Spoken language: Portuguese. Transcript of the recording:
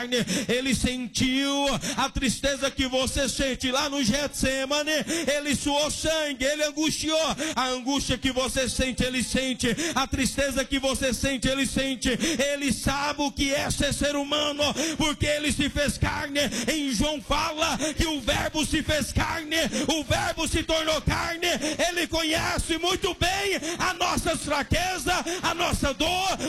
Ele sentiu a tristeza que você sente lá no Getsemane. Ele suou sangue, ele angustiou. A angústia que você sente, ele sente. A tristeza que você sente, ele sente. Ele sabe o que é ser humano, porque ele se fez carne. Em João fala que o verbo se fez carne, o verbo se tornou carne. Ele conhece muito bem as nossas fraquezas, a nossa dor,